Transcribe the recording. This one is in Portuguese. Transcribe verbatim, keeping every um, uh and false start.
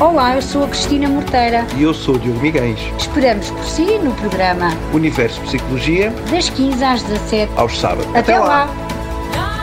Olá, eu sou a Cristina Morteira. E eu sou o Diogo Miguens. Esperamos por si no programa Universo Psicologia, das quinze às dezassete, aos sábados. Até, Até lá! lá.